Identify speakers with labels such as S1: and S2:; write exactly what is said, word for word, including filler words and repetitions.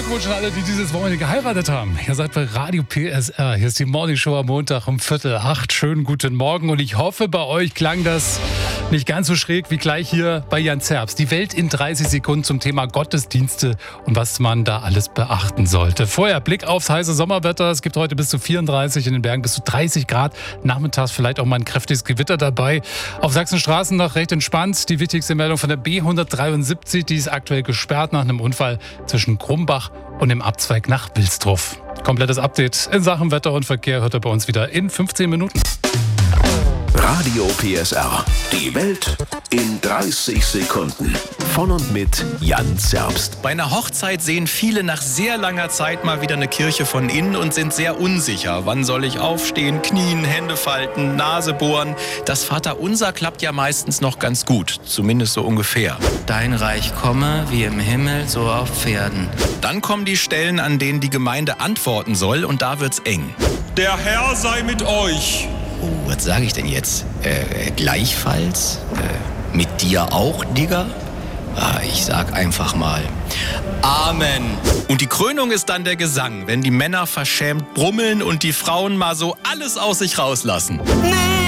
S1: Glückwunsch an alle, die dieses Wochenende geheiratet haben. Ihr seid bei Radio P S R. Hier ist die Morning Show am Montag um Viertel acht. Schönen guten Morgen und ich hoffe, bei euch klang das nicht ganz so schräg wie gleich hier bei Jan Zerbst. Die Welt in dreißig Sekunden zum Thema Gottesdienste und was man da alles beachten sollte. Vorher Blick aufs heiße Sommerwetter. Es gibt heute bis zu vierunddreißig, in den Bergen bis zu dreißig Grad. Nachmittags vielleicht auch mal ein kräftiges Gewitter dabei. Auf Sachsenstraßen noch recht entspannt. Die wichtigste Meldung von der B hundertdreiundsiebzig, die ist aktuell gesperrt nach einem Unfall zwischen Krumbach und dem Abzweig nach Wilsdruff. Komplettes Update in Sachen Wetter und Verkehr hört ihr bei uns wieder in fünfzehn Minuten.
S2: Radio P S R. Die Welt in dreißig Sekunden. Von und mit Jan Zerbst.
S3: Bei einer Hochzeit sehen viele nach sehr langer Zeit mal wieder eine Kirche von innen und sind sehr unsicher. Wann soll ich aufstehen, knien, Hände falten, Nase bohren? Das Vaterunser klappt ja meistens noch ganz gut. Zumindest so ungefähr.
S4: Dein Reich komme, wie im Himmel, so auf Pferden.
S3: Dann kommen die Stellen, an denen die Gemeinde antworten soll und da wird's eng.
S5: Der Herr sei mit euch.
S3: Oh, was sage ich denn jetzt? Äh, gleichfalls? Äh, mit dir auch, Digga? Ah, ich sag einfach mal Amen. Und die Krönung ist dann der Gesang, wenn die Männer verschämt brummeln und die Frauen mal so alles aus sich rauslassen.
S6: Nee.